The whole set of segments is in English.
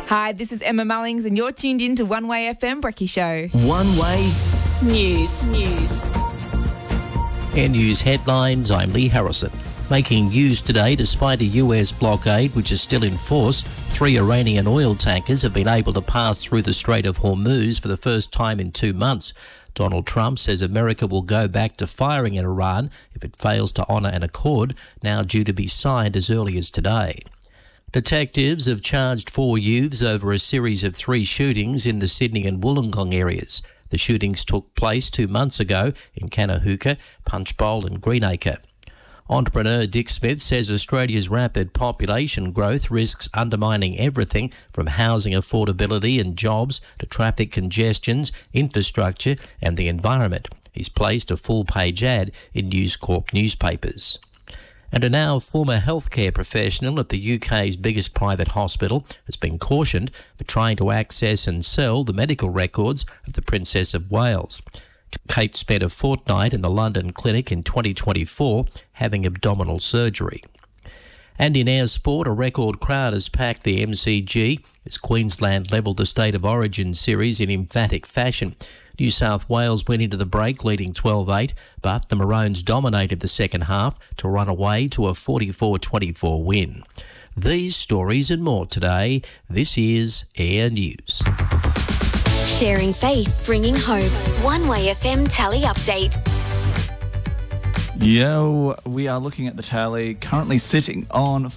Hi, this is Emma Mullings and you're tuned in to One Way FM Brekkie Show. One Way News. Air News headlines, I'm Lee Harrison. Making news today despite a US blockade which is still in force, 3 Iranian oil tankers have been able to pass through the Strait of Hormuz for the first time in 2 months. Donald Trump says America will go back to firing at Iran if it fails to honour an accord now due to be signed as early as today. Detectives have charged 4 youths over a series of 3 shootings in the Sydney and Wollongong areas. The shootings took place 2 months ago in Canahuka, Punchbowl and Greenacre. Entrepreneur Dick Smith says Australia's rapid population growth risks undermining everything from housing affordability and jobs to traffic congestions, infrastructure and the environment. He's placed a full-page ad in News Corp newspapers. And a now former healthcare professional at the UK's biggest private hospital has been cautioned for trying to access and sell the medical records of the Princess of Wales. Kate spent a fortnight in the London clinic in 2024 having abdominal surgery. And in air sport, a record crowd has packed the MCG as Queensland levelled the State of Origin series in emphatic fashion. New South Wales went into the break leading 12-8, but the Maroons dominated the second half to run away to a 44-24 win. These stories and more today. This is Air News. Sharing faith, bringing hope. One Way FM Tally Update. We are looking at the tally, currently sitting on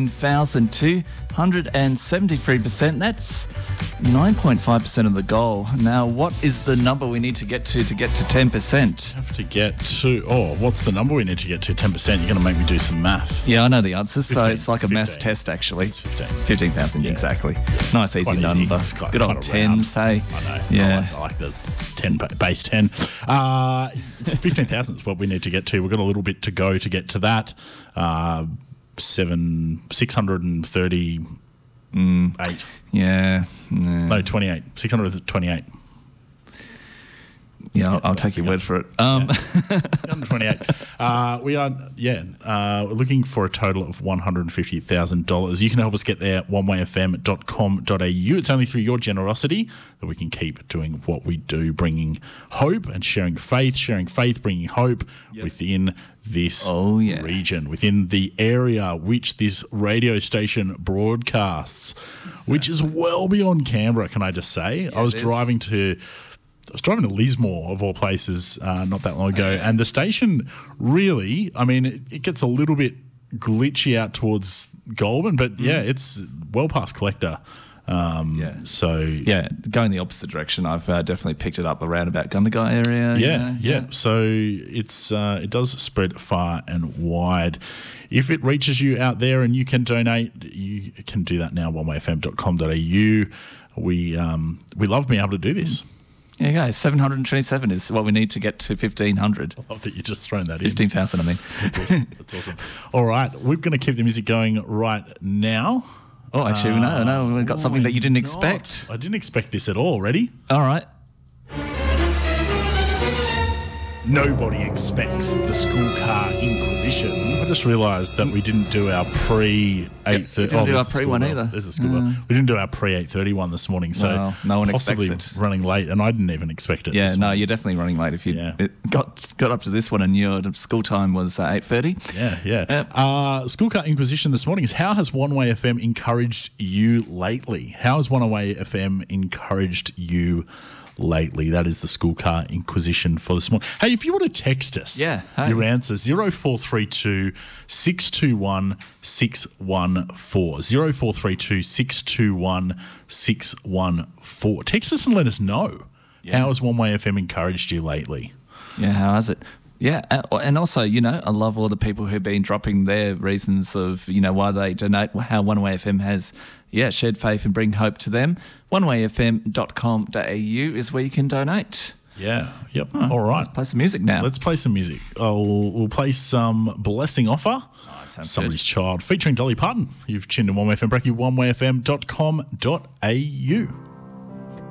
14,273%. That's 9.5% of the goal. Now, what is the number we need to get to get to 10%? Have to get to, what's the number we need to get to 10%? You're going to make me do some math. Yeah, I know the answers, 15, so it's like a 15. maths test, actually. It's 15. 15,000, Yeah. Exactly. Nice, easy number. Good old 10s, hey? I know. Yeah. I like the 10, base 10. 15,000 is what we need to get to. We've got a little bit to go to get to that. 638. Yeah. No, 28. 628. Yeah, I'll take your word for it. 128. We are, looking for a total of $150,000. You can help us get there at onewayfm.com.au. It's only through your generosity that we can keep doing what we do, bringing hope and sharing faith, bringing hope within this region, within the area which this radio station broadcasts, which is well beyond Canberra, can I just say? I was driving to Lismore, of all places, not that long ago, and the station really, it gets a little bit glitchy out towards Goulburn, but it's well past Collector. Going the opposite direction. I've definitely picked it up around about Gundagai area. So it does spread far and wide. If it reaches you out there and you can donate, you can do that now. onewayfm.com.au. We love being able to do this. There you go. 727 is what we need to get to 1,500. I love that you just thrown that 15,000, I mean. That's awesome. All right, we're going to keep the music going right now. Oh, actually, no, we've got something that you didn't expect. I didn't expect this at all. Ready? All right. Nobody expects the school car inquisition. I just realised that we didn't do our pre-8:30. Didn't do our pre-one either. There's a school car. We didn't do our pre-8:30 one this morning, so well, no one possibly expects it. Running late, and I didn't even expect it. Yeah, no, you're definitely running late. If you got up to this one and your school time was 8:30. Yeah. School car inquisition this morning is: how has One Way FM encouraged you lately? How has One Way FM encouraged you lately? That is the school car inquisition for this morning. Hey, if you want to text us your answer, 0432 621 614. 0432 621 614. Text us and let us know. How has One Way FM encouraged you lately? Yeah, how has it? Yeah, and also, I love all the people who've been dropping their reasons of, why they donate, how One Way FM has, shared faith and bring hope to them. onewayfm.com.au is where you can donate. Yeah, yep. All right. Let's play some music now. Let's play some music. We'll play some Blessing Offer, Somebody's Child, featuring Dolly Parton. You've tuned in One Way FM, Brekkie, onewayfm.com.au.